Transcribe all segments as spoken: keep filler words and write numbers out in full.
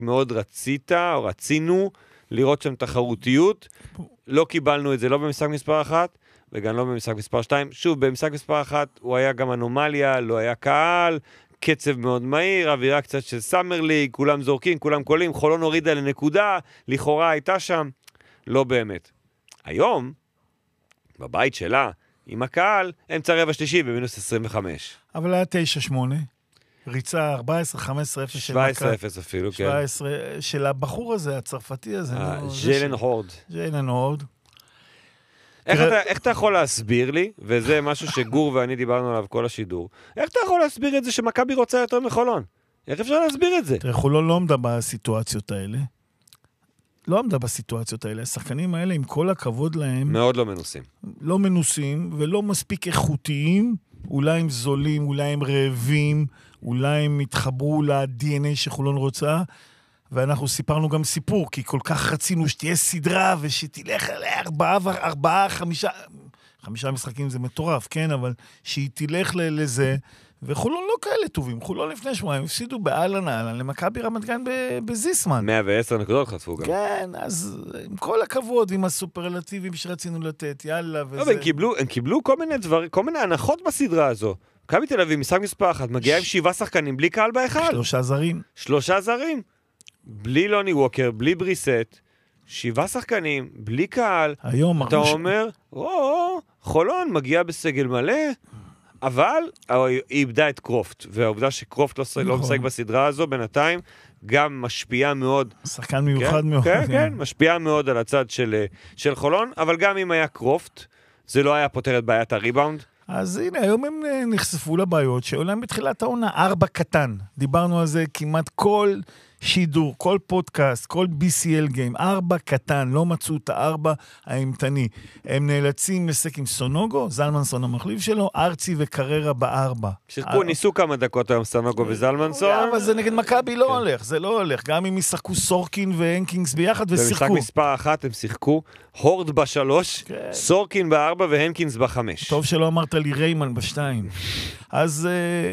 מאוד רצית, או רצינו, לראות שם תחרותיות. לא קיבלנו את זה, לא במשחק מספר אחת, וגם לא במשחק מספר שתיים. שוב, במשחק מספר אחת הוא היה גם אנומליה, לא היה קהל, קצב מאוד מהיר, אווירה קצת של סאמר ליג, כולם זורקים, כולם קולים, חולון הורידה לנקודה, לכאורה הייתה שם, לא באמת. היום, בבית שלה, עם הקהל, אמצע רבע שלישי במינוס עשרים וחמש. אבל היה תשע שמונה, ריצה ארבע עשרה חמש עשרה אפס של שבע עשרה אפס אפילו, כן. שבע עשרה של הבחור הזה, הצרפתי הזה. ז'יילן הורד. ז'יילן הורד. איך אתה יכול להסביר לי, וזה משהו שגור ואני דיברנו עליו כל השידור, איך אתה יכול להסביר את זה שמכבי רוצה יותר מחולון? איך אפשר להסביר את זה? תראה, חולון לא עמדה בסיטואציות האלה. לא עמדה בסיטואציות האלה. השחקנים האלה, עם כל הכבוד להם... מאוד לא מנוסים. לא מנוסים, ולא מספיק איכותיים. אולי הם זולים, אולי הם רעבים, אולי הם התחברו ל-די אן איי שחולון רוצה, ואנחנו סיפרנו גם סיפור, כי כל כך רצינו שתהיה סדרה, ושתלך ארבעה, ארבעה, חמישה... חמישה משחקים זה מטורף, כן? אבל שהיא תלך לזה... וחולון לא כאלה טובים, חולון לפני שבועיים, הפסידו באלן אלן, למכבי רמת גן בזיסמן. מאה ועשר נקודות חטפו גם. כן, אז עם כל הכבוד, עם הסופרלטיבים שרצינו לתת, יאללה וזה. אבל הם קיבלו, הם קיבלו כל מיני דבר, כל מיני הנחות בסדרה הזו. מכבי תל אביב, משחק מספר אחת, מגיעה עם שבעה שחקנים, בלי קהל באחד. שלושה זרים. שלושה זרים. בלי לוני ווקר, בלי בריסט, שבעה שחקנים, בלי קהל. היום אתה אומר, או, חולון מגיע בסגל מלא, אבל היא איבדה את קרופט, והעובדה שקרופט לא משחק בסדרה הזו, בינתיים גם משפיעה מאוד. שחקן מיוחד מאוד. כן, כן, משפיעה מאוד על הצד של חולון, אבל גם אם היה קרופט, זה לא היה פותר את בעיית הריבאונד. אז הנה, היום הם נחשפו לבעיות, שעולם בתחילת העונה, ארבע קטן. דיברנו על זה כמעט כל שידור, כל פודקאסט, כל בי סי אל גיים, ארבע קטן, לא מצאו את הארבע האימתני. הם נאלצים לשחק עם סונוגו, זלמנסון המחליף שלו, ארצי וקררה בארבע. שיחקו, ניסו כמה דקות היום סונוגו וזלמנסון. אבל זה נגד מכבי לא הולך, זה לא הולך. גם אם ישחקו סורקין והנקינגס ביחד ושיחקו. במשחק מספר אחת הם שיחקו, הורד בשלוש, סורקין בארבע והנקינס בחמש. טוב שלא אמרת לי ריימן בשתיים. אז...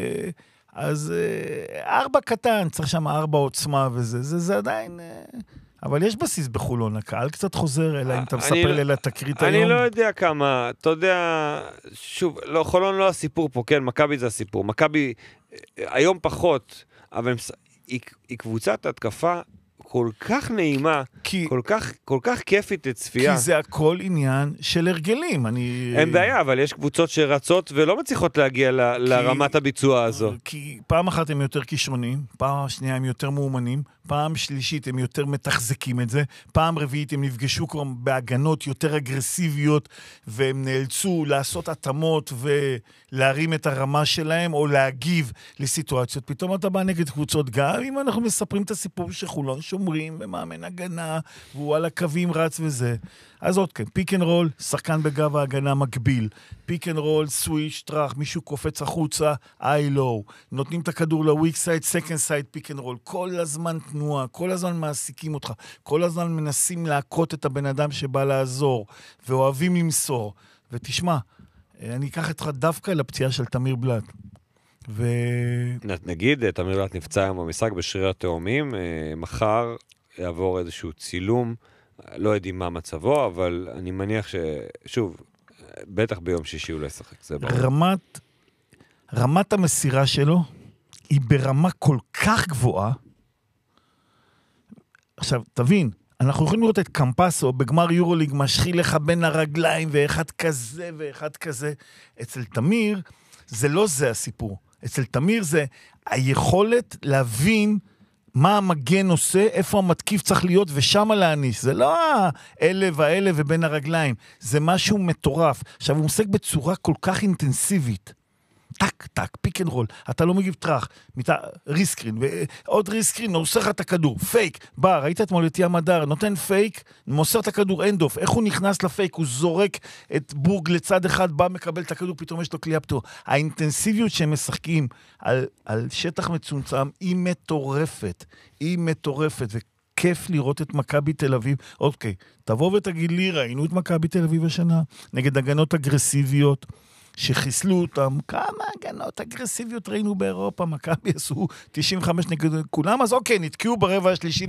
אז ארבע קטן, צריך שם ארבע עוצמה וזה, זה, זה עדיין... אבל יש בסיס בחולון, הקהל קצת חוזר, אלא אם אתה מספר לי לתקרית היום. אני לא יודע כמה, אתה יודע, שוב, לא, חולון לא הסיפור פה, כן, מכבי זה הסיפור. מכבי היום פחות, אבל היא, היא קבוצת התקפה כל כך נעימה, כי, כל כך, כל כך כיפית לצפייה. כי זה הכל עניין של הרגלים. אני... אין בעיה, אבל יש קבוצות שרצות ולא מצליחות להגיע ל, כי, לרמת הביצוע הזו. כי פעם אחת הם יותר כישרונים, פעם שנייה הם יותר מאומנים, פעם שלישית הם יותר מתחזקים את זה, פעם רביעית הם נפגשו כבר בהגנות יותר אגרסיביות, והם נאלצו לעשות התאמות ולהרים את הרמה שלהם, או להגיב לסיטואציות. פתאום אתה בא נגד קבוצות, גם אם אנחנו מספרים את הסיפור שחולון שומרים ומאמן הגנה, והוא על הקווים רץ וזה. אז עוד כן, פיק אנד רול, שחקן בגב ההגנה מקביל, פיק אנד רול, סוויש, טרח, מישהו קופץ החוצה, איי-לואו, נותנים את הכדור לוויק סייד, סקנד סייד, פיק אנד רול, כל הזמן תנועה, כל הזמן מעסיקים אותך, כל הזמן מנסים להכות את הבן אדם שבא לעזור, ואוהבים למסור. ותשמע, אני אקח אותך דווקא לפציעה של תמיר בלט. ו... נגיד, תמיר בלט נפצע היום במשחק בשריר התאומים, מחר יעבור איזשהו צילום, לא יודעים מה מצבו, אבל אני מניח ש... שוב, בטח ביום שישי הוא לא ישחק, זה ברור. רמת, רמת המסירה שלו היא ברמה כל כך גבוהה. עכשיו, תבין, אנחנו יכולים לראות את קמפסו בגמר יורוליג משחיל לך בין הרגליים, ואחד כזה ואחד כזה. אצל תמיר, זה לא זה הסיפור. אצל תמיר זה היכולת להבין מה המגן עושה, איפה המתקיף צריך להיות, ושמה להניש. זה לא האלה והאלה ובין הרגליים. זה משהו מטורף. עכשיו, הוא מושג בצורה כל כך אינטנסיבית. טק, טק, פיק אנד רול. אתה לא מגיב טרח. מת... ריסקרין, ועוד ריסקרין, נוסר לך את הכדור. פייק. בא, ראית את מולטי המדר, נותן פייק, מוסר את הכדור, אנדוף. איך הוא נכנס לפייק? הוא זורק את בורג לצד אחד, בא, מקבל את הכדור, פתאום יש לו כלי הפטור. האינטנסיביות שהם משחקים על, על שטח מצומצם, היא מטורפת. היא מטורפת, וכיף לראות את מכבי תל אביב. אוקיי, תבוא ותגיד לי, ראינו את מכבי תל אביב השנה, נגד הגנות אגרסיביות, שחיסלו אותם, כמה הגנות אגרסיביות ראינו באירופה, מכבי עשו תשעים וחמש נגד כולם, אז אוקיי, נתקעו ברבע השלישי